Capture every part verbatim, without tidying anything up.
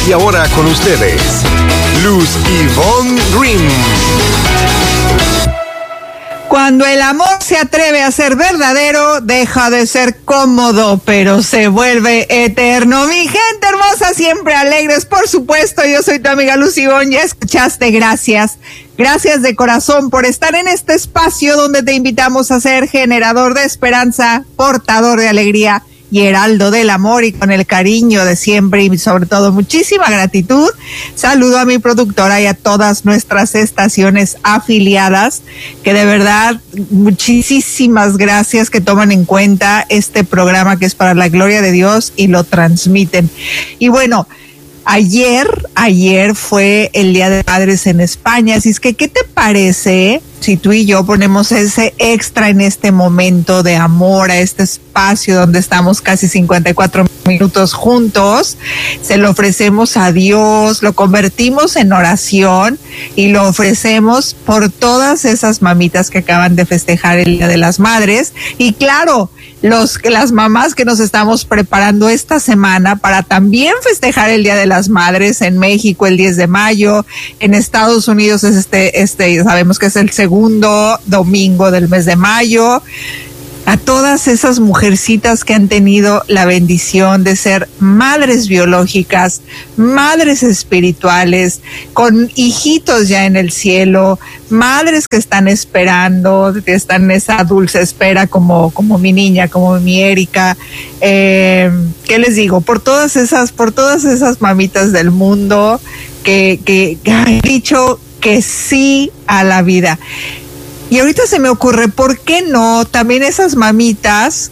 Y ahora con ustedes, Luz Ivonne Green. Cuando el amor se atreve a ser verdadero, deja de ser cómodo, pero se vuelve eterno. Mi gente hermosa, siempre alegres, por supuesto. Yo soy tu amiga Luz Ivonne, ya escuchaste, gracias. Gracias de corazón por estar en este espacio donde te invitamos a ser generador de esperanza, portador de alegría y heraldo del amor, y con el cariño de siempre y sobre todo muchísima gratitud. Saludo a mi productora y a todas nuestras estaciones afiliadas, que de verdad muchísimas gracias que toman en cuenta este programa que es para la gloria de Dios y lo transmiten. Y bueno, Ayer, ayer fue el Día de Padres en España, así es que, ¿qué te parece si tú y yo ponemos ese extra en este momento de amor a este espacio donde estamos casi cincuenta y cuatro minutos juntos? Se lo ofrecemos a Dios, lo convertimos en oración y lo ofrecemos por todas esas mamitas que acaban de festejar el Día de las Madres. Y claro, los las mamás que nos estamos preparando esta semana para también festejar el Día de las Madres en México el diez de mayo, en Estados Unidos es este este sabemos que es el segundo domingo del mes de mayo. A todas esas mujercitas que han tenido la bendición de ser madres biológicas, madres espirituales, con hijitos ya en el cielo, madres que están esperando, que están en esa dulce espera como, como mi niña, como mi Erika. Eh, ¿qué les digo? Por todas esas, por todas esas mamitas del mundo que, que, que han dicho que sí a la vida. Y ahorita se me ocurre, ¿por qué no también esas mamitas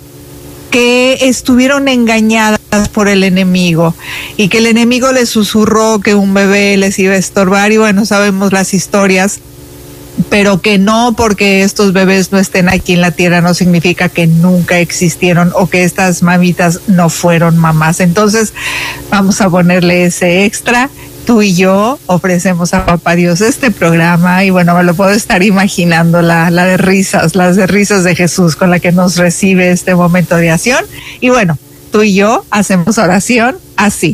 que estuvieron engañadas por el enemigo y que el enemigo les susurró que un bebé les iba a estorbar? Y bueno, sabemos las historias, pero que no porque estos bebés no estén aquí en la tierra no significa que nunca existieron o que estas mamitas no fueron mamás. Entonces vamos a ponerle ese extra. Tú y yo ofrecemos a Papá Dios este programa y bueno, me lo puedo estar imaginando, la, la de risas, las de risas de Jesús con la que nos recibe este momento de oración. Y bueno, tú y yo hacemos oración así.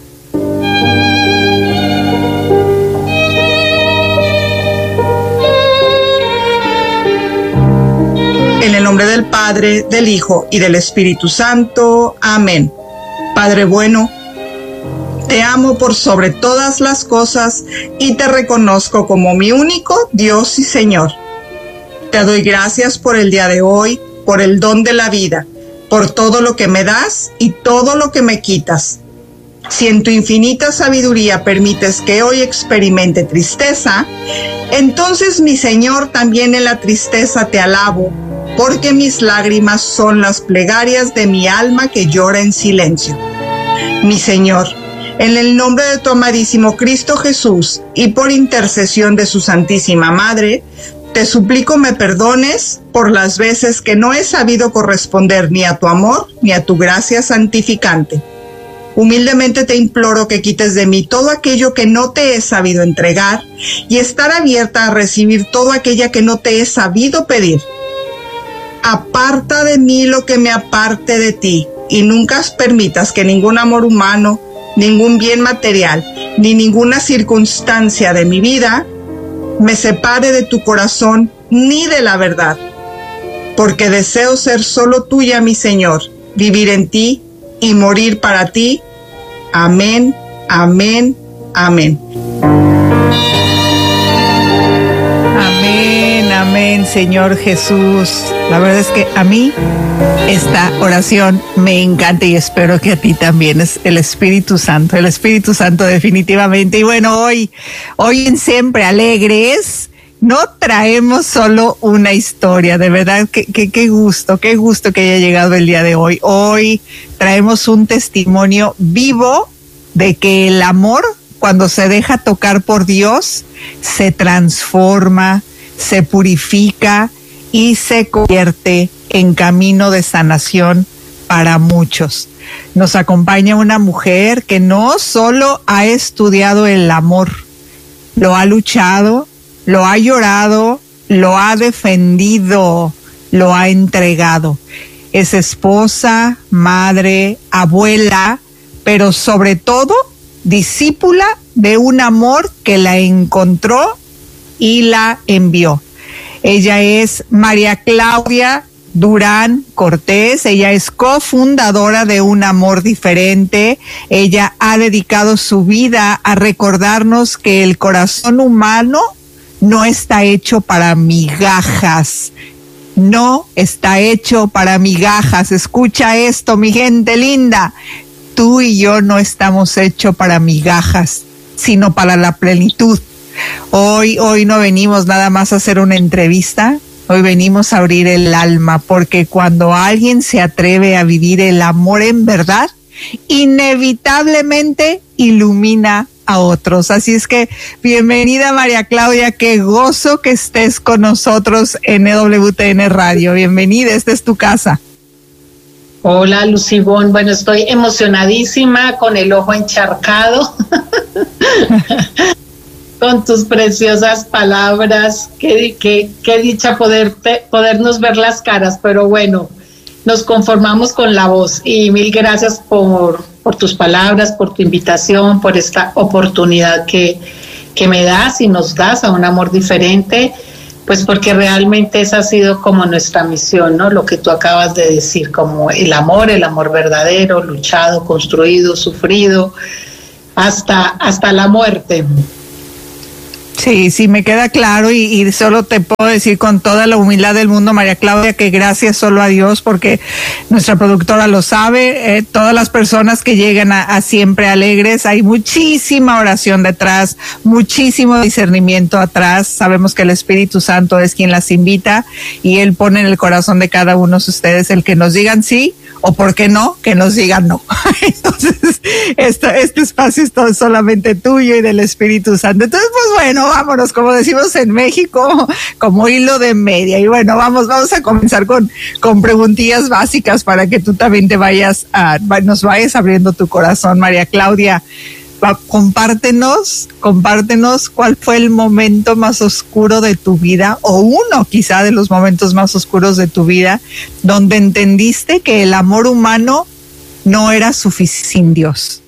En el nombre del Padre, del Hijo y del Espíritu Santo. Amén. Padre bueno, te amo por sobre todas las cosas y te reconozco como mi único Dios y Señor. Te doy gracias por el día de hoy, por el don de la vida, por todo lo que me das y todo lo que me quitas. Si en tu infinita sabiduría permites que hoy experimente tristeza, entonces, mi Señor, también en la tristeza te alabo, porque mis lágrimas son las plegarias de mi alma que llora en silencio. Mi Señor, en el nombre de tu amadísimo Cristo Jesús y por intercesión de su Santísima Madre, te suplico me perdones por las veces que no he sabido corresponder ni a tu amor ni a tu gracia santificante. Humildemente te imploro que quites de mí todo aquello que no te he sabido entregar y estar abierta a recibir todo aquello que no te he sabido pedir. Aparta de mí lo que me aparte de ti y nunca permitas que ningún amor humano, ningún bien material, ni ninguna circunstancia de mi vida me separe de tu corazón ni de la verdad, porque deseo ser solo tuya, mi Señor, vivir en ti y morir para ti. Amén, amén, amén. Amén, amén, Señor Jesús. La verdad es que a mí esta oración me encanta y espero que a ti también. Es el Espíritu Santo, el Espíritu Santo definitivamente. Y bueno, hoy, hoy en Siempre Alegres no traemos solo una historia, de verdad que, que, qué gusto, qué gusto que haya llegado el día de hoy. Hoy traemos un testimonio vivo de que el amor, cuando se deja tocar por Dios, se transforma, se purifica y se convierte en camino de sanación para muchos. Nos acompaña una mujer que no solo ha estudiado el amor, lo ha luchado, lo ha llorado, lo ha defendido, lo ha entregado. Es esposa, madre, abuela, pero sobre todo discípula de un amor que la encontró y la envió. Ella es María Claudia Durán Cortés. Ella es cofundadora de Un Amor Diferente. Ella ha dedicado su vida a recordarnos que el corazón humano no está hecho para migajas. No está hecho para migajas. Escucha esto, mi gente linda. Tú y yo no estamos hechos para migajas, sino para la plenitud. Hoy, hoy no venimos nada más a hacer una entrevista. Hoy venimos a abrir el alma, porque cuando alguien se atreve a vivir el amor en verdad, inevitablemente ilumina a otros. Así es que bienvenida, María Claudia, qué gozo que estés con nosotros en E W T N Radio. Bienvenida, esta es tu casa. Hola, Lucibón. Bueno, estoy emocionadísima, con el ojo encharcado con tus preciosas palabras. Qué, qué, qué dicha poder, podernos ver las caras, pero bueno, nos conformamos con la voz. Y mil gracias por, por tus palabras, por tu invitación, por esta oportunidad que, que me das y nos das a Un Amor Diferente, pues porque realmente esa ha sido como nuestra misión, ¿no? Lo que tú acabas de decir, como el amor, el amor verdadero, luchado, construido, sufrido, hasta, hasta la muerte. Sí, sí, me queda claro y, y solo te puedo decir con toda la humildad del mundo, María Claudia, que gracias solo a Dios, porque nuestra productora lo sabe, eh, todas las personas que llegan a, a Siempre Alegres, hay muchísima oración detrás, muchísimo discernimiento atrás. Sabemos que el Espíritu Santo es quien las invita y Él pone en el corazón de cada uno de ustedes el que nos digan sí, o por qué no, que nos digan no. Entonces, este, este espacio es todo solamente tuyo y del Espíritu Santo. Entonces, pues bueno, vámonos, como decimos en México, como hilo de media. Y bueno, vamos, vamos a comenzar con, con preguntillas básicas para que tú también te vayas a, nos vayas abriendo tu corazón, María Claudia. Va, compártenos, compártenos cuál fue el momento más oscuro de tu vida, o uno quizá de los momentos más oscuros de tu vida, donde entendiste que el amor humano no era suficiente sin Dios.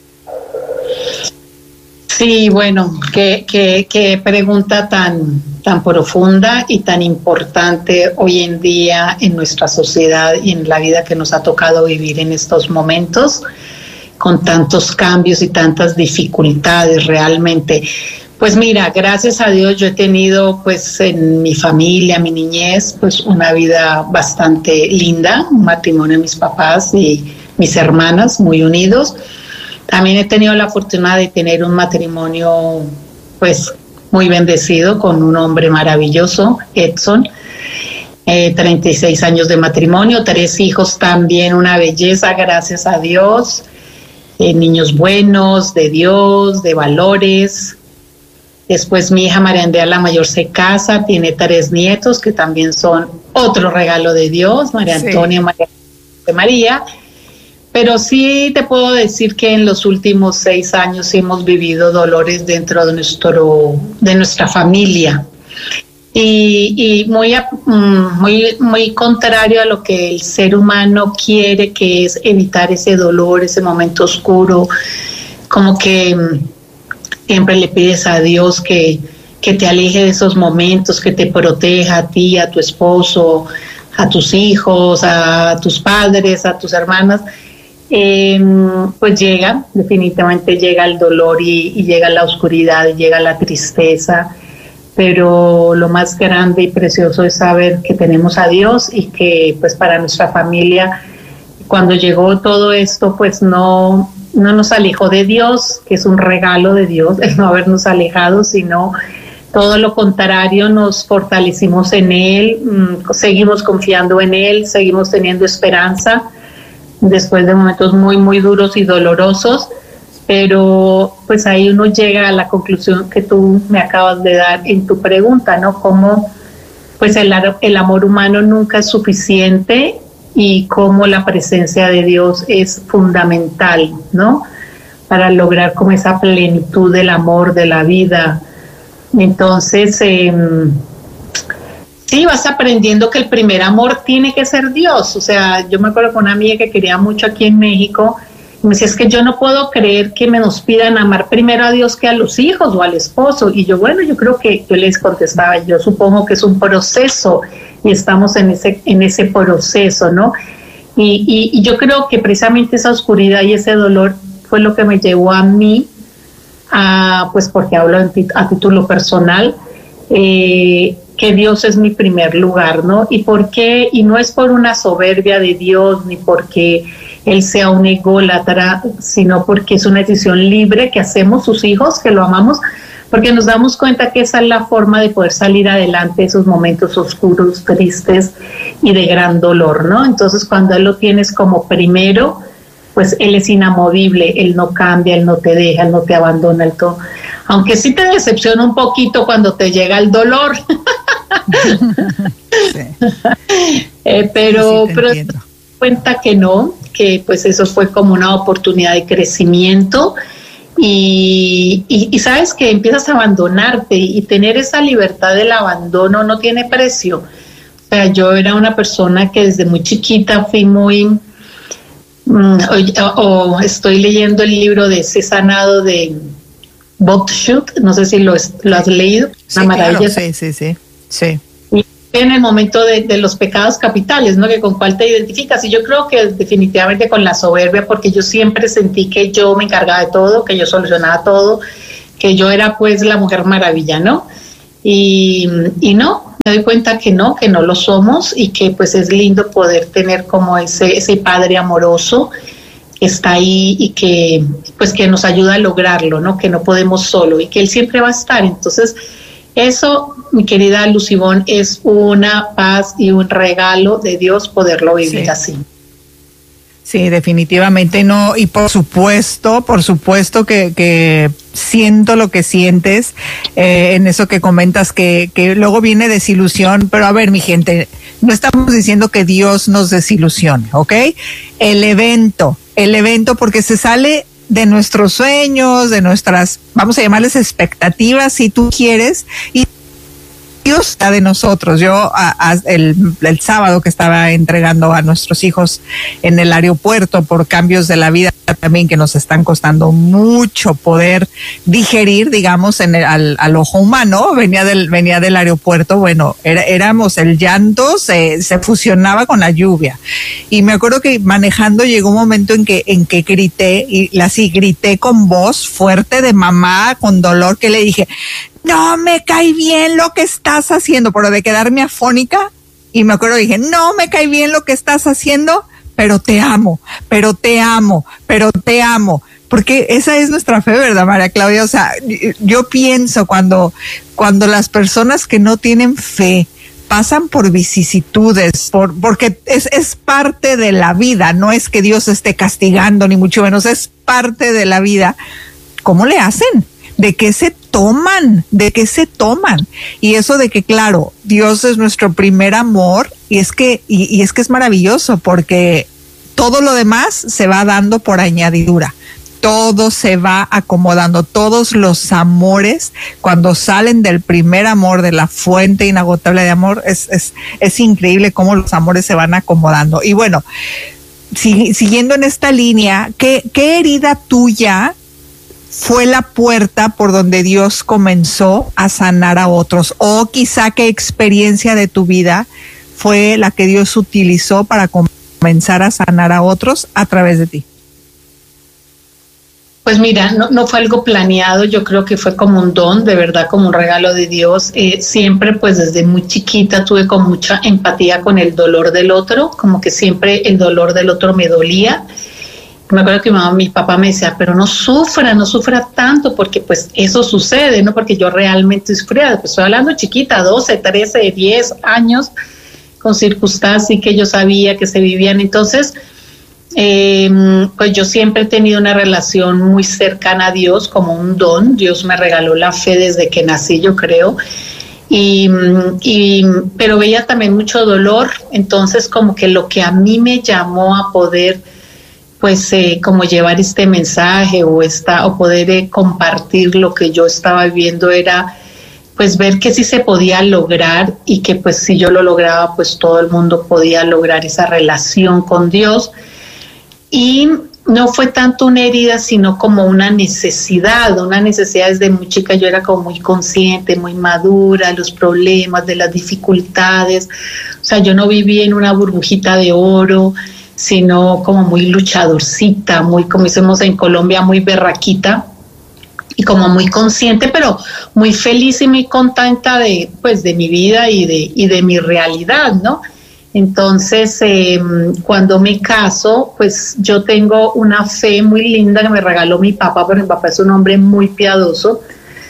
Sí, bueno, qué, qué, qué pregunta tan, tan profunda y tan importante hoy en día en nuestra sociedad y en la vida que nos ha tocado vivir en estos momentos, con tantos cambios y tantas dificultades realmente. Pues mira, gracias a Dios yo he tenido pues en mi familia, mi niñez, pues una vida bastante linda, un matrimonio de mis papás y mis hermanas muy unidos. También he tenido la fortuna de tener un matrimonio pues muy bendecido con un hombre maravilloso, Edson. Eh, treinta y seis años de matrimonio, tres hijos también, una belleza, gracias a Dios. Eh, niños buenos, de Dios, de valores. Después mi hija María Andrea, la mayor, se casa, tiene tres nietos que también son otro regalo de Dios, María Antonia, sí. María de María. Pero sí te puedo decir que en los últimos seis años hemos vivido dolores dentro de nuestro, de nuestra familia. Y, y muy, muy, muy contrario a lo que el ser humano quiere, que es evitar ese dolor, ese momento oscuro, como que siempre le pides a Dios que, que te aleje de esos momentos, que te proteja a ti, a tu esposo, a tus hijos, a tus padres, a tus hermanas. Eh, pues llega, definitivamente llega el dolor y, y llega la oscuridad, y llega la tristeza. Pero lo más grande y precioso es saber que tenemos a Dios y que pues para nuestra familia, cuando llegó todo esto, pues no, no nos alejó de Dios, que es un regalo de Dios, el no habernos alejado, sino todo lo contrario, nos fortalecimos en Él, mmm, seguimos confiando en Él, seguimos teniendo esperanza después de momentos muy, muy duros y dolorosos. Pero pues ahí uno llega a la conclusión que tú me acabas de dar en tu pregunta, ¿no? Cómo pues el, el amor humano nunca es suficiente y cómo la presencia de Dios es fundamental, ¿no? Para lograr como esa plenitud del amor, de la vida. Entonces, eh, sí, vas aprendiendo que el primer amor tiene que ser Dios. O sea, yo me acuerdo con una amiga que quería mucho aquí en México, Y me decía, es que yo no puedo creer que me nos pidan amar primero a Dios que a los hijos o al esposo. Y yo, bueno, yo creo que yo les contestaba, yo supongo que es un proceso y estamos en ese, en ese proceso, ¿no? Y, y, y yo creo que precisamente esa oscuridad y ese dolor fue lo que me llevó a mí, a, pues porque hablo en tit- a título personal, eh, que Dios es mi primer lugar, ¿no? ¿Y por qué? Y no es por una soberbia de Dios, ni porque Él sea un ególatra, sino porque es una decisión libre que hacemos sus hijos, que lo amamos, porque nos damos cuenta que esa es la forma de poder salir adelante de esos momentos oscuros, tristes y de gran dolor, ¿no? Entonces, cuando Él lo tienes como primero, pues Él es inamovible, Él no cambia, Él no te deja, Él no te abandona, Él todo. Aunque sí te decepciona un poquito cuando te llega el dolor. Sí. eh, pero sí, sí pero te das cuenta que no, que pues eso fue como una oportunidad de crecimiento. Y, y, y sabes que empiezas a abandonarte y tener esa libertad del abandono no tiene precio. O sea, yo era una persona que desde muy chiquita fui muy... Mm, o, o estoy leyendo el libro de Sé Sanado de Bob Schutt, no sé si lo, lo has leído. Sí, una claro, maravilla. sí, sí, sí, sí. Y en el momento de, de los pecados capitales, ¿no? Que con cuál te identificas. Y yo creo que definitivamente con la soberbia, porque yo siempre sentí que yo me encargaba de todo, que yo solucionaba todo, que yo era pues la mujer maravilla, ¿no? Y, y no, me doy cuenta que no, que no lo somos y que pues es lindo poder tener como ese, ese padre amoroso que está ahí y que pues que nos ayuda a lograrlo, ¿no? Que no podemos solo y que Él siempre va a estar. Entonces, eso, mi querida Lucibón, es una paz y un regalo de Dios poderlo vivir sí. así. Sí, definitivamente no, y por supuesto, por supuesto que, que siento lo que sientes eh, en eso que comentas, que, que luego viene desilusión, pero a ver, mi gente, no estamos diciendo que Dios nos desilusione, ¿ok? El evento, el evento porque se sale de nuestros sueños, de nuestras, vamos a llamarles expectativas, si tú quieres, y Dios está de nosotros. Yo a, a, el, el sábado que estaba entregando a nuestros hijos en el aeropuerto por cambios de la vida también que nos están costando mucho poder digerir, digamos, en el, al, al ojo humano, venía del, venía del aeropuerto, bueno, era, éramos, el llanto se, se fusionaba con la lluvia. Y me acuerdo que manejando llegó un momento en que, en que grité, y así grité con voz fuerte de mamá, con dolor, que le dije, no me cae bien lo que estás haciendo, pero de quedarme afónica, y me acuerdo, dije, no me cae bien lo que estás haciendo, pero te amo, pero te amo, pero te amo, porque esa es nuestra fe, ¿verdad, María Claudia? O sea, yo pienso cuando, cuando las personas que no tienen fe pasan por vicisitudes, por, porque es, es parte de la vida, no es que Dios esté castigando, ni mucho menos, es parte de la vida. ¿Cómo le hacen? ¿De qué se toman? ¿De qué se toman? Y eso de que, claro, Dios es nuestro primer amor, y es que, y, y es que es maravilloso, porque todo lo demás se va dando por añadidura. Todo se va acomodando, todos los amores, cuando salen del primer amor, de la fuente inagotable de amor, es, es, es increíble cómo los amores se van acomodando. Y bueno, si, siguiendo en esta línea, ¿qué, qué herida tuya fue la puerta por donde Dios comenzó a sanar a otros? O quizá qué experiencia de tu vida fue la que Dios utilizó para comenzar a sanar a otros a través de ti. Pues mira, no, no fue algo planeado, yo creo que fue como un don, de verdad, como un regalo de Dios. Eh, siempre, pues desde muy chiquita tuve con mucha empatía con el dolor del otro, como que siempre el dolor del otro me dolía. Me acuerdo que mi mamá, mi papá me decía, pero no sufra, no sufra tanto, porque pues eso sucede, ¿no? Porque yo realmente sufría, pues estoy hablando chiquita, doce, trece, diez años, con circunstancias que yo sabía que se vivían. Entonces, eh, pues yo siempre he tenido una relación muy cercana a Dios, como un don. Dios me regaló la fe desde que nací, yo creo. Y, y pero veía también mucho dolor, entonces como que lo que a mí me llamó a poder pues eh, como llevar este mensaje o esta o poder eh, compartir lo que yo estaba viviendo era pues ver que sí se podía lograr y que pues si yo lo lograba pues todo el mundo podía lograr esa relación con Dios. Y no fue tanto una herida, sino como una necesidad, una necesidad desde muy chica. Yo era como muy consciente, muy madura, los problemas, de las dificultades. O sea, yo no vivía en una burbujita de oro, sino como muy luchadorcita, muy, como decimos en Colombia, muy berraquita, y como muy consciente, pero muy feliz y muy contenta de, pues, de mi vida y de, y de mi realidad, ¿no? Entonces, eh, cuando me caso, pues yo tengo una fe muy linda que me regaló mi papá, porque mi papá es un hombre muy piadoso,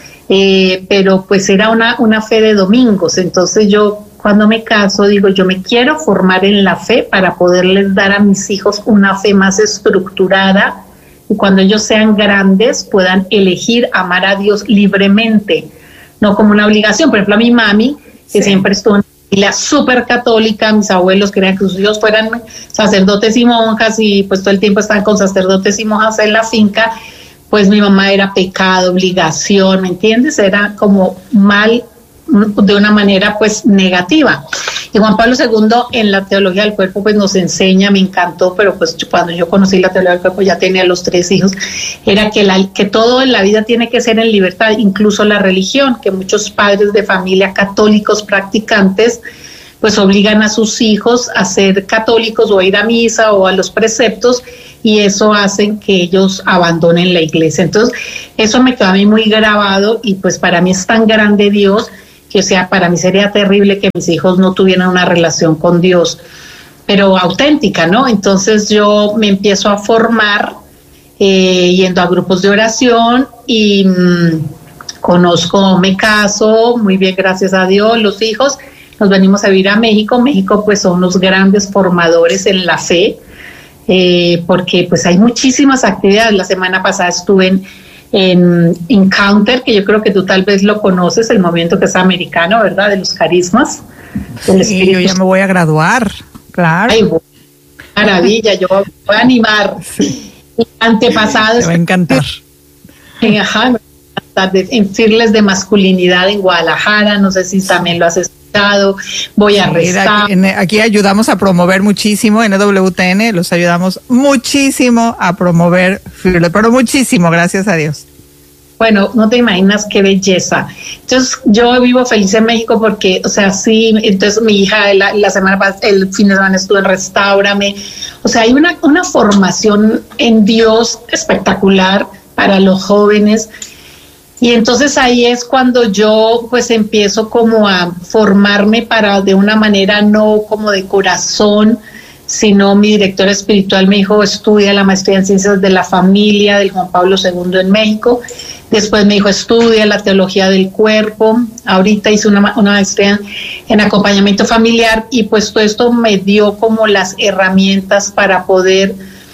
eh, pero pues era una, una fe de domingos. Entonces yo, cuando me caso, digo, yo me quiero formar en la fe para poderles dar a mis hijos una fe más estructurada, y cuando ellos sean grandes puedan elegir amar a Dios libremente, no como una obligación. Por ejemplo, a mi mami, que sí, siempre estuvo en la súper católica, mis abuelos querían que sus hijos fueran sacerdotes y monjas, y pues todo el tiempo estaban con sacerdotes y monjas en la finca. Pues mi mamá era pecado, obligación, ¿me entiendes? Era como mal, de una manera pues negativa. Y Juan Pablo segundo en la teología del cuerpo pues nos enseña, me encantó, pero pues cuando yo conocí la teología del cuerpo ya tenía los tres hijos, era que, la, que todo en la vida tiene que ser en libertad, incluso la religión, que muchos padres de familia católicos practicantes pues obligan a sus hijos a ser católicos o a ir a misa o a los preceptos, y eso hace que ellos abandonen la iglesia. Entonces eso me quedó a mí muy grabado, y pues para mí es tan grande Dios que, o sea, para mí sería terrible que mis hijos no tuvieran una relación con Dios, pero auténtica, ¿no? Entonces yo me empiezo a formar eh, yendo a grupos de oración, y mmm, conozco, me caso, muy bien, gracias a Dios, los hijos, nos venimos a vivir a México. México pues son unos grandes formadores en la fe, eh, porque pues hay muchísimas actividades. La semana pasada estuve en en Encounter, que yo creo que tú tal vez lo conoces, el movimiento que es americano, ¿verdad? De los carismas. Sí, yo ya me voy a graduar, claro. Ay, maravilla, yo voy a animar. Sí. Antepasados. Me va a encantar. En, ajá, en Firles de Masculinidad en Guadalajara, no sé si también lo has escuchado. Voy a sí, rezar. Aquí, en, aquí ayudamos a promover muchísimo, en E W T N los ayudamos muchísimo a promover Firles, pero muchísimo, gracias a Dios. Bueno, no te imaginas qué belleza. Entonces, yo vivo feliz en México porque, o sea, sí, entonces mi hija la, la semana pasada, el fin de semana estuvo en Restáurame. O sea, hay una, una formación en Dios espectacular para los jóvenes. Y entonces ahí es cuando yo pues empiezo como a formarme para, de una manera no como de corazón, sino mi directora espiritual me dijo, estudia la maestría en Ciencias de la Familia del Juan Pablo segundo en México. Después me dijo, estudia la teología del cuerpo. Ahorita hice una, una maestría en acompañamiento familiar, y pues todo esto me dio como las herramientas para poder,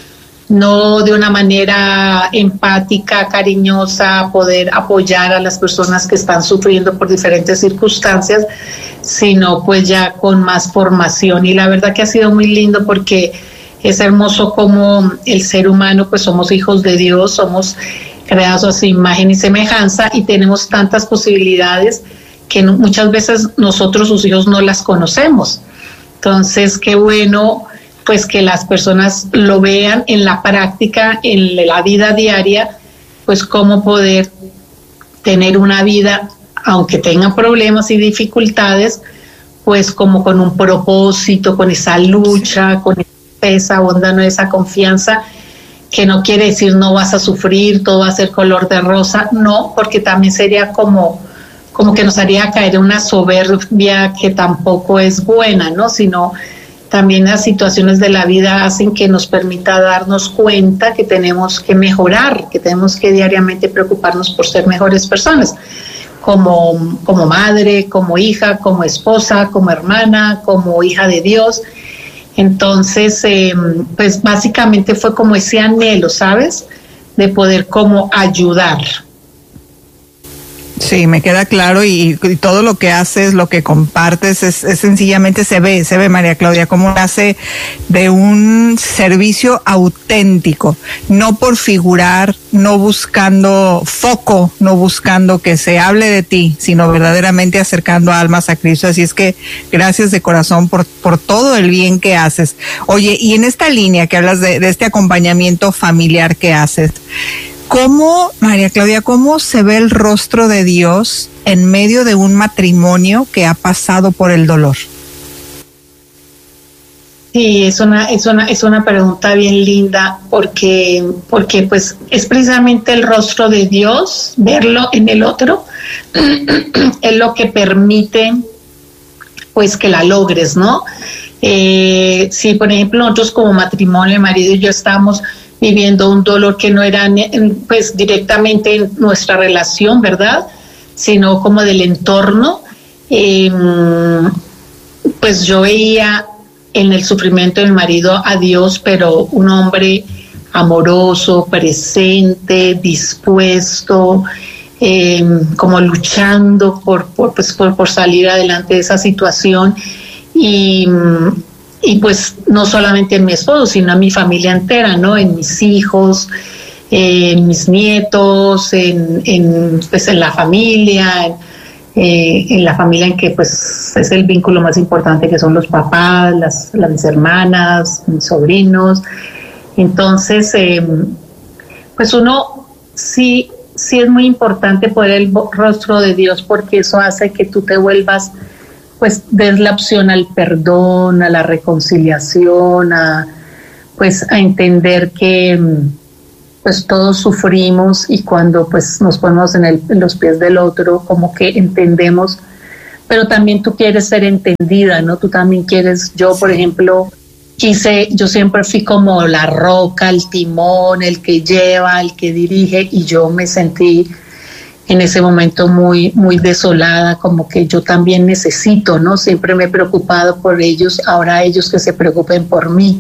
no de una manera empática, cariñosa, poder apoyar a las personas que están sufriendo por diferentes circunstancias, sino pues ya con más formación. Y la verdad que ha sido muy lindo, porque es hermoso como el ser humano, pues somos hijos de Dios, somos creados a su imagen y semejanza, y tenemos tantas posibilidades que no, muchas veces nosotros, sus hijos, no las conocemos. Entonces, qué bueno pues que las personas lo vean en la práctica, en la vida diaria, pues cómo poder tener una vida, aunque tengan problemas y dificultades, pues como con un propósito, con esa lucha, con esa onda, no esa confianza, que no quiere decir no vas a sufrir, todo va a ser color de rosa, no, porque también sería como, como que nos haría caer en una soberbia que tampoco es buena, ¿no? Sino también las situaciones de la vida hacen que nos permita darnos cuenta que tenemos que mejorar, que tenemos que diariamente preocuparnos por ser mejores personas, como, como madre, como hija, como esposa, como hermana, como hija de Dios. Entonces, eh, pues básicamente fue como ese anhelo, ¿sabes?, de poder como ayudar. Sí, me queda claro y, y todo lo que haces, lo que compartes, es, es sencillamente se ve, se ve, María Claudia, cómo nace de un servicio auténtico, no por figurar, no buscando foco, no buscando que se hable de ti, sino verdaderamente acercando almas a Cristo. Así es que gracias de corazón por, por todo el bien que haces. Oye, y en esta línea que hablas de, de este acompañamiento familiar que haces, ¿cómo, María Claudia, cómo se ve el rostro de Dios en medio de un matrimonio que ha pasado por el dolor? Sí, es una, es una, es una pregunta bien linda porque, porque pues es precisamente el rostro de Dios, verlo en el otro, es lo que permite pues que la logres, ¿no? Eh, si por ejemplo nosotros como matrimonio, el marido y yo estamos viviendo un dolor que no era pues directamente en nuestra relación, ¿verdad? Sino como del entorno, eh, pues yo veía en el sufrimiento del marido a Dios, pero un hombre amoroso, presente, dispuesto, eh, como luchando por, por, pues por, por salir adelante de esa situación. Y, y pues no solamente en mi esposo, sino en mi familia entera, ¿no? En mis hijos, eh, en mis nietos, en, en, pues en la familia, en, eh, en la familia en que pues es el vínculo más importante, que son los papás, las, las mis hermanas, mis sobrinos. Entonces, eh, pues uno sí, sí es muy importante poner el rostro de Dios, porque eso hace que tú te vuelvas, pues des la opción al perdón, a la reconciliación, a pues a entender que pues todos sufrimos, y cuando pues nos ponemos en, el, en los pies del otro, como que entendemos, pero también tú quieres ser entendida, ¿no? Tú también quieres, yo por ejemplo, quise, yo siempre fui como la roca, el timón, el que lleva, el que dirige, y yo me sentí en ese momento muy, muy desolada, como que yo también necesito, ¿no? Siempre me he preocupado por ellos, ahora ellos que se preocupen por mí.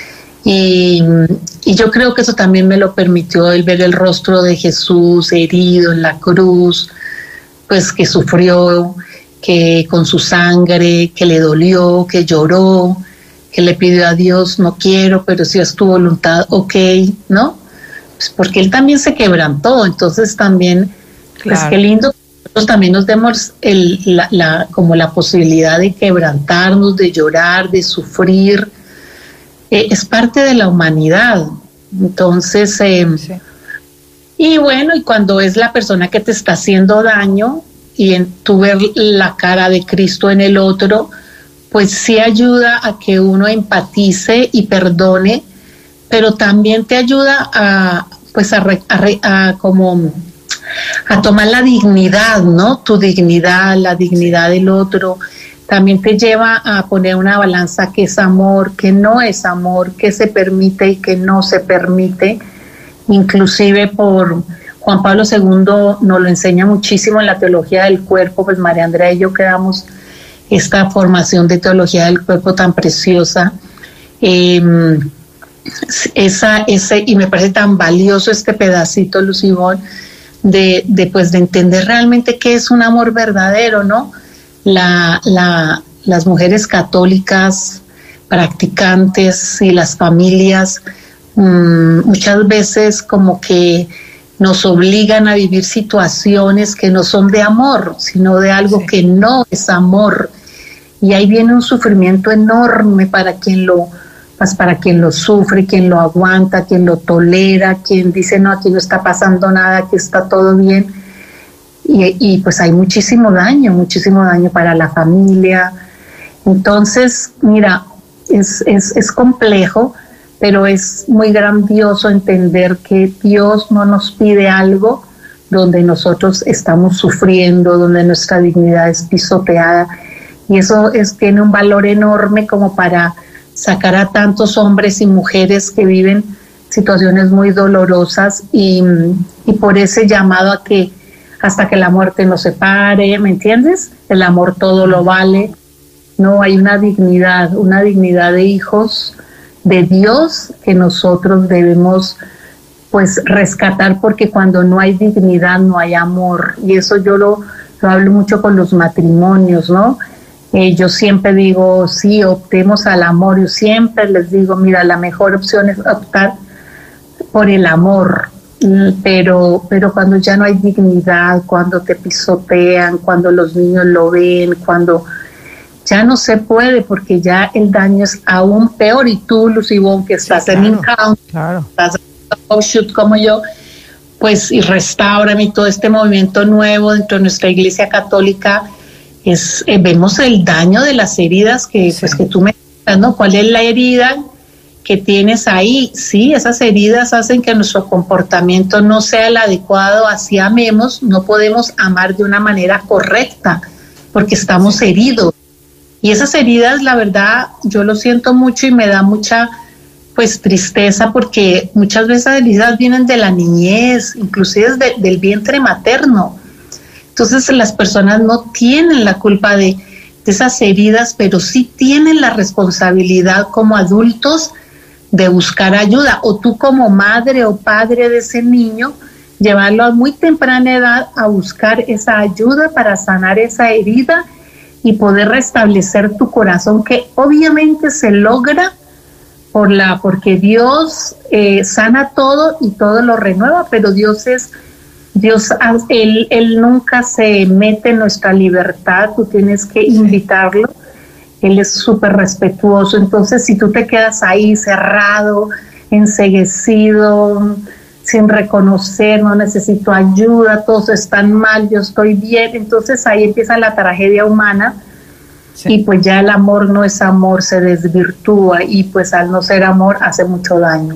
Y, y yo creo que eso también me lo permitió el ver el rostro de Jesús herido en la cruz, pues que sufrió, que con su sangre, que le dolió, que lloró, que le pidió a Dios, no quiero, pero si es tu voluntad, ok, ¿no? Pues porque él también se quebrantó, entonces también, claro. Pues qué lindo que nosotros también nos demos el, la, la, como la posibilidad de quebrantarnos, de llorar, de sufrir. Eh, es parte de la humanidad. Entonces, eh, sí. Y bueno, y cuando es la persona que te está haciendo daño y en tú ver la cara de Cristo en el otro, pues sí ayuda a que uno empatice y perdone, pero también te ayuda a, pues a, a, a como a tomar la dignidad, ¿no? Tu dignidad, la dignidad del otro. También te lleva a poner una balanza, que es amor, que no es amor, que se permite y que no se permite. Inclusive por Juan Pablo segundo nos lo enseña muchísimo en la teología del cuerpo, pues María Andrea y yo creamos esta formación de teología del cuerpo tan preciosa. Eh, esa, ese, y me parece tan valioso este pedacito, Lucibón, de, de, pues, de entender realmente qué es un amor verdadero, ¿no? La, la, las mujeres católicas practicantes y las familias mmm, muchas veces como que nos obligan a vivir situaciones que no son de amor, sino de algo sí. que no es amor, y ahí viene un sufrimiento enorme para quien lo, pues para quien lo sufre, quien lo aguanta, quien lo tolera, quien dice no, aquí no está pasando nada, aquí está todo bien. Y, y pues hay muchísimo daño, muchísimo daño para la familia. Entonces, mira, es, es, es complejo, pero es muy grandioso entender que Dios no nos pide algo donde nosotros estamos sufriendo, donde nuestra dignidad es pisoteada. Y eso es, tiene un valor enorme como para sacar a tantos hombres y mujeres que viven situaciones muy dolorosas, y, y por ese llamado a que hasta que la muerte nos separe, ¿me entiendes? El amor todo lo vale. No, hay una dignidad, una dignidad de hijos de Dios que nosotros debemos pues rescatar, porque cuando no hay dignidad no hay amor, y eso yo lo, lo hablo mucho con los matrimonios, ¿no? Eh, yo siempre digo, sí, optemos al amor. Yo siempre les digo, mira, la mejor opción es optar por el amor, pero, pero cuando ya no hay dignidad, cuando te pisotean, cuando los niños lo ven, cuando ya no se puede, porque ya el daño es aún peor. Y tú, Luz Ivonne, que estás sí, claro, en Encounter, claro, estás en Shoot como yo, pues, y Restaurame y todo este movimiento nuevo dentro de nuestra Iglesia Católica, es eh, vemos el daño de las heridas que, sí, pues, que tú me dices, ¿no? ¿Cuál es la herida que tienes ahí? Sí, esas heridas hacen que nuestro comportamiento no sea el adecuado, así amemos, no podemos amar de una manera correcta, porque estamos sí. heridos. Y esas heridas, la verdad, yo lo siento mucho y me da mucha, pues, tristeza, porque muchas veces las heridas vienen de la niñez, inclusive de, del vientre materno. Entonces las personas no tienen la culpa de, de esas heridas, pero sí tienen la responsabilidad como adultos de buscar ayuda, o tú como madre o padre de ese niño, llevarlo a muy temprana edad a buscar esa ayuda para sanar esa herida y poder restablecer tu corazón, que obviamente se logra por la, porque Dios eh, sana todo y todo lo renueva, pero Dios es Dios, él, él nunca se mete en nuestra libertad, tú tienes que invitarlo, Él es súper respetuoso. Entonces, si tú te quedas ahí cerrado, enceguecido, sin reconocer, no necesito ayuda, todos están mal, yo estoy bien, entonces ahí empieza la tragedia humana. Sí. Y pues ya el amor no es amor, se desvirtúa, y pues al no ser amor hace mucho daño.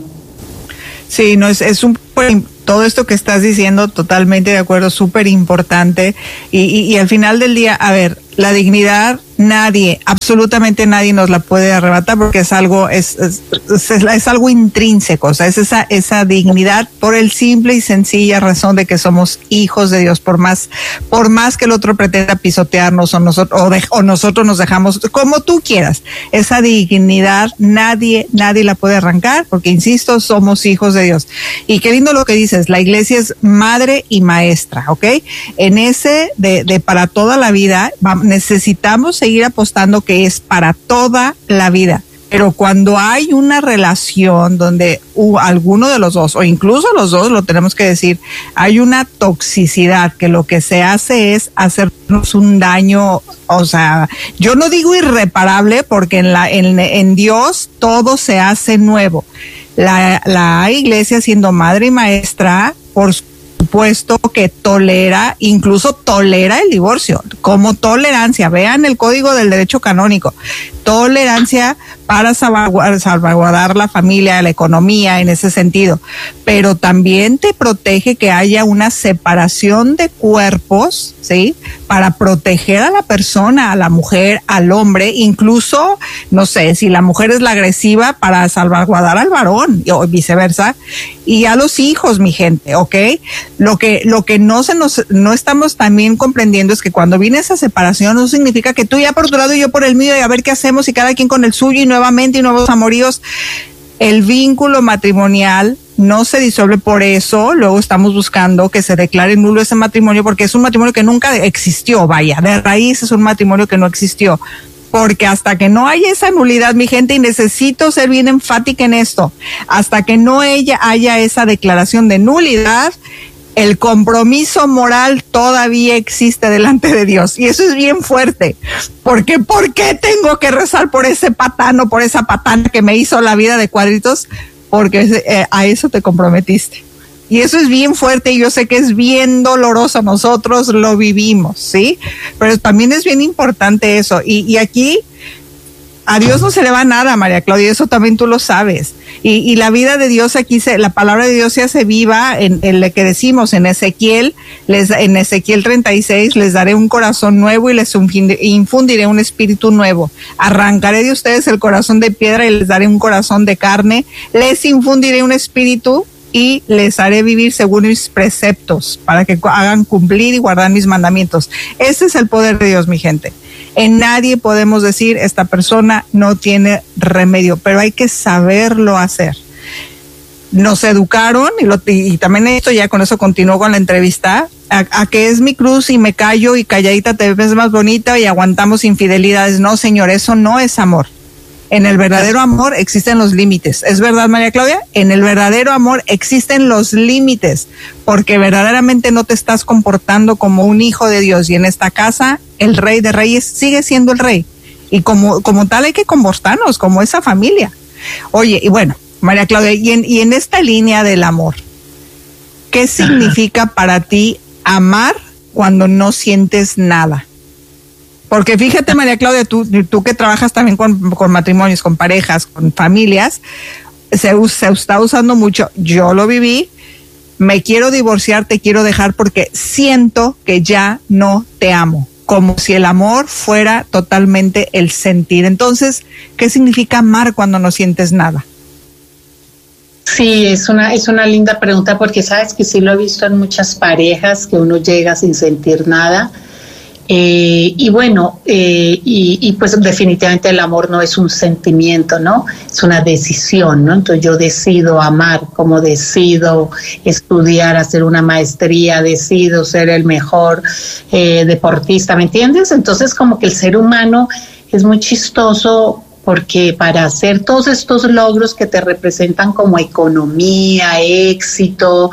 Sí, no es, es un todo esto que estás diciendo, totalmente de acuerdo, súper importante, y, y, y al final del día, a ver, la dignidad nadie, absolutamente nadie nos la puede arrebatar, porque es algo, es, es, es, es algo intrínseco, o sea, es esa, esa dignidad por el simple y sencilla razón de que somos hijos de Dios, por más, por más que el otro pretenda pisotearnos o nosotros, o, de, o nosotros nos dejamos, como tú quieras, esa dignidad nadie, nadie la puede arrancar, porque insisto, somos hijos de Dios. Y qué lindo lo que dices, la iglesia es madre y maestra, ¿ok? En ese de, de para toda la vida, necesitamos seguir apostando que es para toda la vida. Pero cuando hay una relación donde uh, alguno de los dos, o incluso los dos, lo tenemos que decir, hay una toxicidad que lo que se hace es hacernos un daño, o sea, yo no digo irreparable, porque en, la, en, en Dios todo se hace nuevo. La, la iglesia, siendo madre y maestra, por supuesto que tolera, incluso tolera el divorcio, como tolerancia. Vean el Código del Derecho Canónico, tolerancia para salvaguardar, salvaguardar la familia, la economía, en ese sentido, pero también te protege que haya una separación de cuerpos, ¿sí? Para proteger a la persona, a la mujer, al hombre, incluso, no sé, si la mujer es la agresiva, para salvaguardar al varón, o viceversa, y a los hijos, mi gente, ¿ok? Lo que, lo que no se nos, no estamos también comprendiendo es que cuando viene esa separación, no significa que tú ya por tu lado y yo por el mío, y a ver qué hacemos, y cada quien con el suyo, y nuevamente, y nuevos amoríos. El vínculo matrimonial no se disuelve por eso. Luego estamos buscando que se declare nulo ese matrimonio, porque es un matrimonio que nunca existió, vaya, de raíz es un matrimonio que no existió. Porque hasta que no haya esa nulidad, mi gente, y necesito ser bien enfática en esto, hasta que no haya, haya esa declaración de nulidad, el compromiso moral todavía existe delante de Dios. Y eso es bien fuerte. Porque, ¿por qué tengo que rezar por ese patán o por esa patana que me hizo la vida de cuadritos? Porque eh, a eso te comprometiste. Y eso es bien fuerte, y yo sé que es bien doloroso, nosotros lo vivimos, ¿sí? Pero también es bien importante eso. Y, y aquí a Dios no se le va nada, María Claudia, eso también tú lo sabes. Y, y la vida de Dios aquí, se, la palabra de Dios se hace viva en, en lo que decimos en Ezequiel, les, en Ezequiel treinta y seis, les daré un corazón nuevo y les infundiré un espíritu nuevo. Arrancaré de ustedes el corazón de piedra y les daré un corazón de carne. Les infundiré un espíritu y les haré vivir según mis preceptos, para que hagan cumplir y guardar mis mandamientos. Ese es el poder de Dios, mi gente. En nadie podemos decir, esta persona no tiene remedio, pero hay que saberlo hacer. nos educaron, y, lo, y, y también esto, ya con eso continúo con la entrevista, a, a que es mi cruz y me callo y calladita te ves más bonita y aguantamos infidelidades. No, señor, eso no es amor. En el verdadero amor existen los límites. ¿Es verdad, María Claudia? En el verdadero amor existen los límites, porque verdaderamente no te estás comportando como un hijo de Dios, y en esta casa el Rey de Reyes sigue siendo el Rey, y como, como tal hay que comportarnos como esa familia. Oye, y bueno, María Claudia, y en, y en esta línea del amor, ¿qué significa para ti amar cuando no sientes nada? Porque fíjate, María Claudia, tú, tú que trabajas también con, con matrimonios, con parejas, con familias, se, se está usando mucho. Yo lo viví, me quiero divorciar, te quiero dejar porque siento que ya no te amo. Como si el amor fuera totalmente el sentir. Entonces, ¿qué significa amar cuando no sientes nada? Sí, es una, es una linda pregunta, porque sabes que sí lo he visto en muchas parejas, que uno llega sin sentir nada. Eh, y bueno, eh, y, y pues definitivamente el amor no es un sentimiento, ¿no? Es una decisión, ¿no? Entonces yo decido amar, como decido estudiar, hacer una maestría, decido ser el mejor eh, deportista, ¿me entiendes? Entonces como que el ser humano es muy chistoso, porque para hacer todos estos logros que te representan como economía, éxito,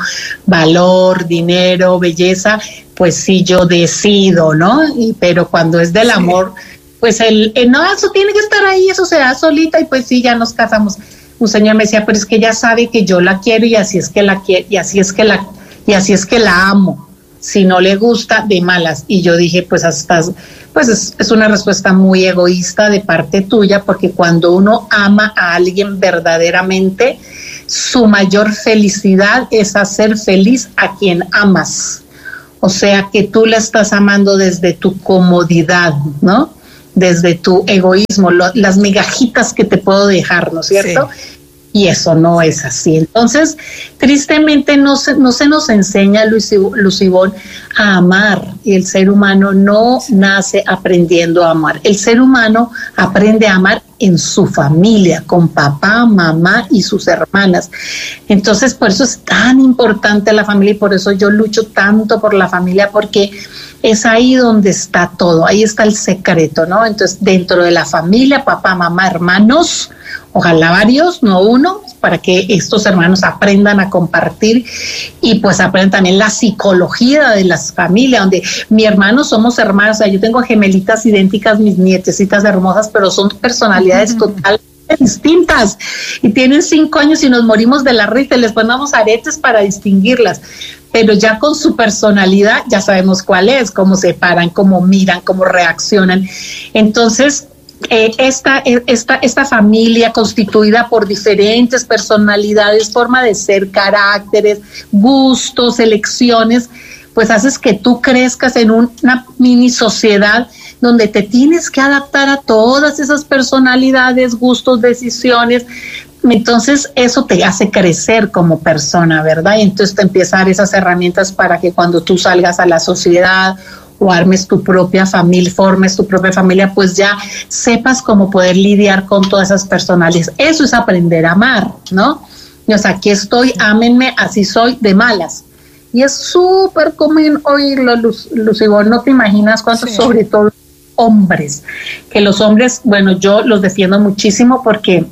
valor, dinero, belleza, pues sí, yo decido, ¿no? Y, pero cuando es del amor, pues el, el no, eso tiene que estar ahí, eso se da solita, y pues sí, ya nos casamos. Un señor me decía, pero es que ella sabe que yo la quiero, y así es que la quiero, y así es que la, y así es que la amo. Si no le gusta, de malas. Y yo dije, pues hasta, pues es, es una respuesta muy egoísta de parte tuya, porque cuando uno ama a alguien verdaderamente, su mayor felicidad es hacer feliz a quien amas. O sea que tú la estás amando desde tu comodidad, ¿no? Desde tu egoísmo, lo, las migajitas que te puedo dejar, ¿no es cierto? Sí. Y eso no es así. Entonces, tristemente no se, no se nos enseña, Lucibón, a amar. Y el ser humano no nace aprendiendo a amar. El ser humano aprende a amar en su familia, con papá, mamá y sus hermanas. Entonces, por eso es tan importante la familia, y por eso yo lucho tanto por la familia, porque es ahí donde está todo, ahí está el secreto, ¿no? Entonces, dentro de la familia, papá, mamá, hermanos, ojalá varios, no uno, para que estos hermanos aprendan a compartir, y pues aprendan también la psicología de las familias, donde mi hermano somos hermanos. O sea, yo tengo gemelitas idénticas, mis nietecitas hermosas, pero son personalidades uh-huh. totalmente distintas, y tienen cinco años y nos morimos de la risa, les ponemos aretes para distinguirlas, pero ya con su personalidad ya sabemos cuál es, cómo se paran, cómo miran, cómo reaccionan. Entonces, Eh, esta, esta, esta familia constituida por diferentes personalidades, forma de ser, caracteres, gustos, elecciones, pues haces que tú crezcas en un, una mini sociedad donde te tienes que adaptar a todas esas personalidades, gustos, decisiones. Entonces eso te hace crecer como persona, ¿verdad? Y entonces te empiezan a dar esas herramientas para que cuando tú salgas a la sociedad o armes tu propia familia, formes tu propia familia, pues ya sepas cómo poder lidiar con todas esas personalidades. Eso es aprender a amar, ¿no? O sea, aquí estoy, ámenme, así soy, de malas. Y es súper común oírlo, Lucibón, no te imaginas cuántos, sí. Sobre todo hombres, que los hombres, bueno, yo los defiendo muchísimo porque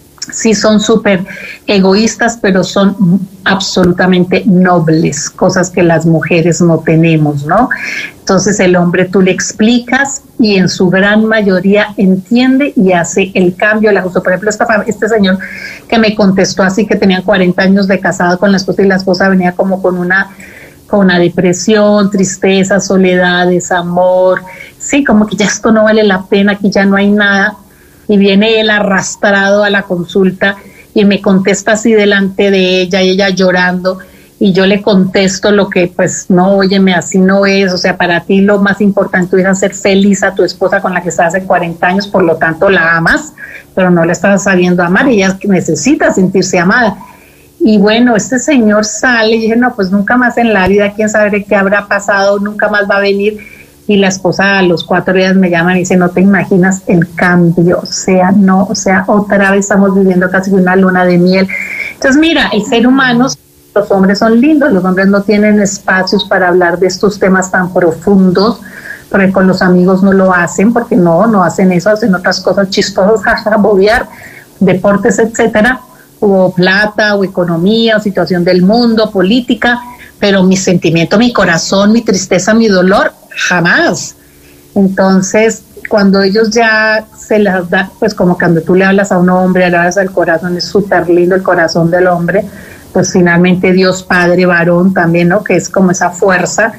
sí son súper egoístas, pero son absolutamente nobles, cosas que las mujeres no tenemos, ¿no? Entonces el hombre tú le explicas y en su gran mayoría entiende y hace el cambio, el ajuste. Por ejemplo, esta, este señor que me contestó así, que tenían cuarenta años de casado con la esposa, y la esposa venía como con una, con una depresión, tristeza, soledad, desamor, sí, como que ya esto no vale la pena, que ya no hay nada. Y viene él arrastrado a la consulta y me contesta así delante de ella, y ella llorando, y yo le contesto lo que, pues, no, óyeme, así no es. O sea, para ti lo más importante es hacer feliz a tu esposa con la que estás hace cuarenta años, por lo tanto la amas, pero no la estás sabiendo amar, y ella necesita sentirse amada. Y bueno, este señor sale y dije, no, pues nunca más en la vida, quién sabe qué habrá pasado, nunca más va a venir. y la esposa a los cuatro días me llama y dice, no te imaginas el cambio, o sea, no, o sea, otra vez estamos viviendo casi una luna de miel. Entonces, mira, el ser humano, los hombres son lindos, los hombres no tienen espacios para hablar de estos temas tan profundos, porque con los amigos no lo hacen, porque no, no hacen eso, hacen otras cosas chistosas, jaja, bobear, deportes, etcétera, o plata, o economía, o situación del mundo, política, pero mi sentimiento, mi corazón, mi tristeza, mi dolor, jamás. Entonces, cuando ellos ya se las da, pues como cuando tú le hablas a un hombre, le hablas al corazón, es súper lindo el corazón del hombre, pues finalmente Dios Padre, varón también, ¿no? Que es como esa fuerza,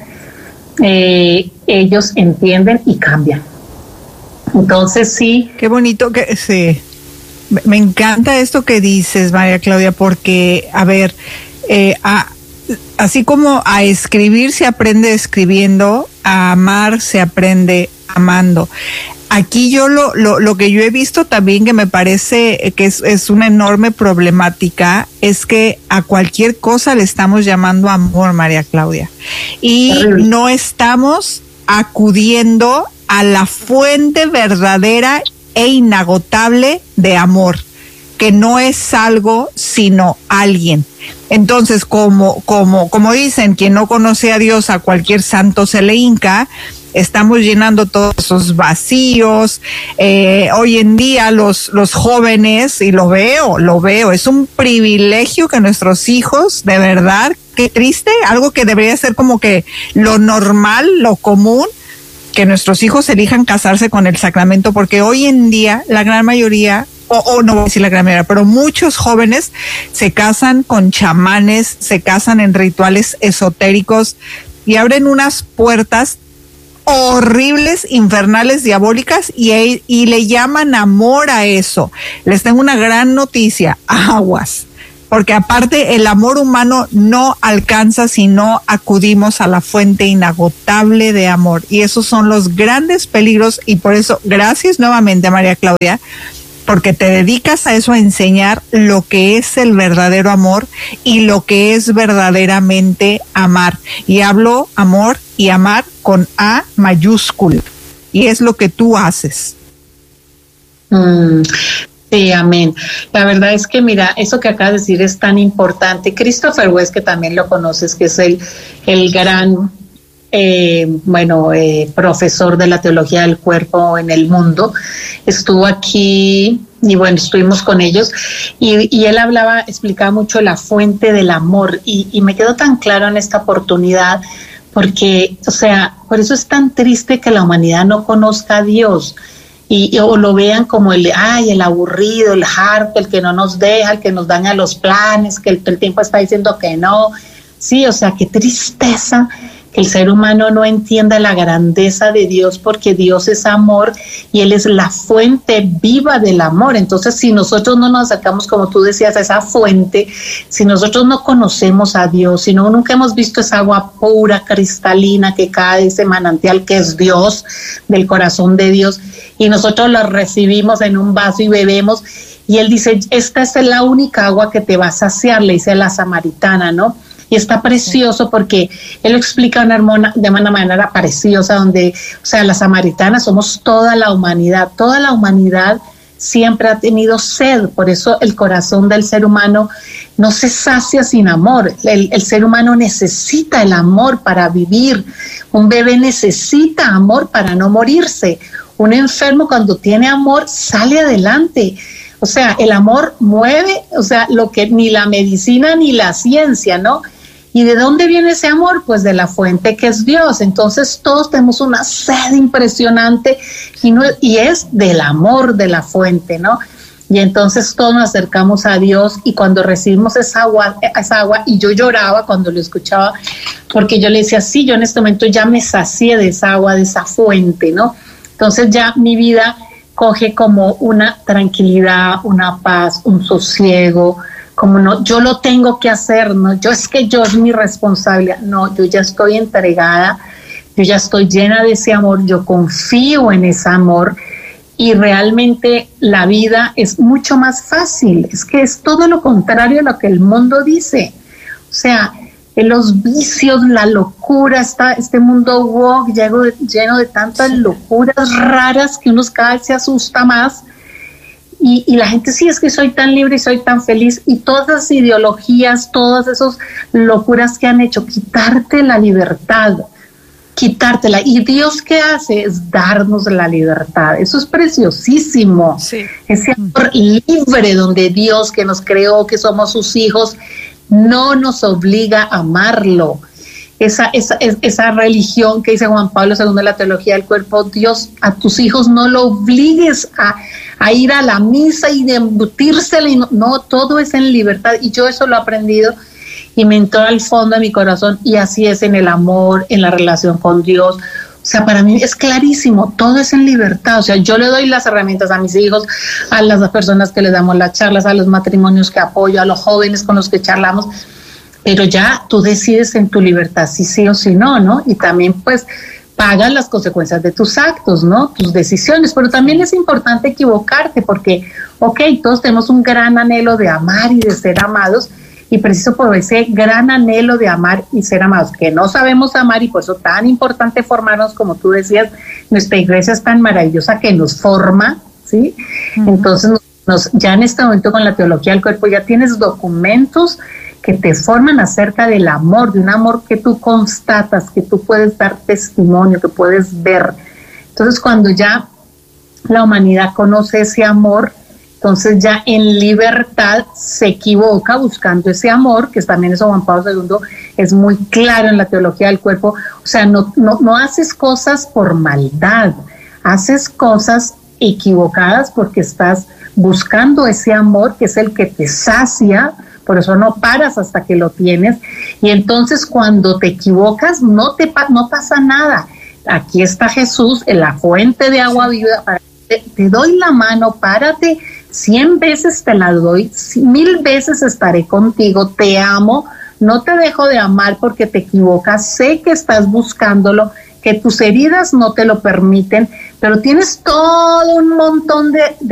eh, ellos entienden y cambian. Entonces sí. Qué bonito que sí. Me encanta esto que dices, María Claudia, porque, a ver, eh, a, así como a escribir se aprende escribiendo, a amar se aprende amando. Aquí yo lo, lo, lo que yo he visto también que me parece que es, es una enorme problemática es que a cualquier cosa le estamos llamando amor, María Claudia. Y no estamos acudiendo a la fuente verdadera e inagotable de amor, que no es algo sino alguien. Entonces, como, como, como dicen, quien no conoce a Dios, a cualquier santo se le hinca. Estamos llenando todos esos vacíos. Eh, hoy en día los, los jóvenes, y lo veo, lo veo, es un privilegio que nuestros hijos, de verdad, qué triste, algo que debería ser como que lo normal, lo común, que nuestros hijos elijan casarse con el sacramento, porque hoy en día la gran mayoría, o, o no voy a decir la gran mayoría, pero muchos jóvenes se casan con chamanes, se casan en rituales esotéricos y abren unas puertas horribles, infernales, diabólicas, y, y le llaman amor a eso. Les tengo una gran noticia, aguas, porque aparte el amor humano no alcanza si no acudimos a la fuente inagotable de amor, y esos son los grandes peligros. Y por eso, gracias nuevamente, María Claudia, porque te dedicas a eso, a enseñar lo que es el verdadero amor y lo que es verdaderamente amar. Y hablo amor y amar con A mayúscula, y es lo que tú haces. Mm. Sí, amén. La verdad es que, mira, eso que acabas de decir es tan importante. Christopher West, que también lo conoces, que es el, el gran, eh, bueno, eh, profesor de la teología del cuerpo en el mundo, estuvo aquí y, bueno, estuvimos con ellos y, y él hablaba, explicaba mucho la fuente del amor y, y me quedó tan claro en esta oportunidad porque, o sea, por eso es tan triste que la humanidad no conozca a Dios. Y, o lo vean como el, ay, el aburrido, el harto, el que no nos deja, el que nos daña los planes, que el, el tiempo está diciendo que no. Sí, o sea, qué tristeza que el ser humano no entienda la grandeza de Dios, porque Dios es amor y Él es la fuente viva del amor. Entonces, si nosotros no nos acercamos, como tú decías, a esa fuente, si nosotros no conocemos a Dios, si no nunca hemos visto esa agua pura, cristalina, que cae de ese manantial que es Dios, del corazón de Dios, y nosotros la recibimos en un vaso y bebemos, y Él dice, esta es la única agua que te va a saciar, le dice a la samaritana, ¿no? Y está precioso porque él lo explica de una, hermana, de una manera preciosa, donde, o sea, las samaritanas somos toda la humanidad, toda la humanidad siempre ha tenido sed, por eso el corazón del ser humano no se sacia sin amor, el, el ser humano necesita el amor para vivir, un bebé necesita amor para no morirse, un enfermo cuando tiene amor sale adelante. O sea, el amor mueve, o sea, lo que ni la medicina ni la ciencia, ¿no? ¿Y de dónde viene ese amor? Pues de la fuente que es Dios. Entonces todos tenemos una sed impresionante y, no, y es del amor de la fuente, ¿no? Y entonces todos nos acercamos a Dios y cuando recibimos esa agua, esa agua, y yo lloraba cuando lo escuchaba, porque yo le decía, sí, yo en este momento ya me sacié de esa agua, de esa fuente, ¿no? Entonces ya mi vida coge como una tranquilidad, una paz, un sosiego, como no, yo lo tengo que hacer, no, yo es que yo es mi responsabilidad, no, yo ya estoy entregada, yo ya estoy llena de ese amor, yo confío en ese amor y realmente la vida es mucho más fácil, es que es todo lo contrario a lo que el mundo dice, o sea, en los vicios, la locura, está este mundo woke lleno de, lleno de tantas locuras raras que uno cada vez se asusta más. Y, y la gente, sí, es que soy tan libre y soy tan feliz, y todas las ideologías, todas esas locuras que han hecho, quitarte la libertad, quitártela. Y Dios, ¿qué hace? Es darnos la libertad. Eso es preciosísimo. Sí. Ese amor libre donde Dios, que nos creó, que somos sus hijos, no nos obliga a amarlo. Esa, esa, esa religión que dice Juan Pablo segundo en la teología del cuerpo, Dios, a tus hijos no lo obligues a, a ir a la misa y de embutírsela, y no, no, todo es en libertad, y yo eso lo he aprendido y me entró al fondo de mi corazón, y así es en el amor, en la relación con Dios. O sea, para mí es clarísimo, todo es en libertad. O sea, yo le doy las herramientas a mis hijos, a las personas que les damos las charlas, a los matrimonios que apoyo, a los jóvenes con los que charlamos, pero ya tú decides en tu libertad si sí o si no, ¿no? Y también pues pagas las consecuencias de tus actos, ¿no? Tus decisiones, pero también es importante equivocarte porque, ok, todos tenemos un gran anhelo de amar y de ser amados, y preciso por ese gran anhelo de amar y ser amados, que no sabemos amar, y por eso tan importante formarnos, como tú decías, nuestra iglesia es tan maravillosa que nos forma, ¿sí? Uh-huh. Entonces, nos, nos, ya en este momento con la teología del cuerpo ya tienes documentos que te forman acerca del amor, de un amor que tú constatas, que tú puedes dar testimonio, que puedes ver. Entonces, cuando ya la humanidad conoce ese amor, entonces ya en libertad se equivoca buscando ese amor, que también eso Juan Pablo segundo es muy claro en la teología del cuerpo. O sea, no, no, no haces cosas por maldad, haces cosas equivocadas porque estás buscando ese amor que es el que te sacia. Por eso no paras hasta que lo tienes, y entonces cuando te equivocas no te no pasa nada. Aquí está Jesús, en la fuente de agua viva, para te, te doy la mano, párate, cien veces te la doy, mil veces estaré contigo, te amo, no te dejo de amar porque te equivocas, sé que estás buscándolo, que tus heridas no te lo permiten, pero tienes todo un montón de, de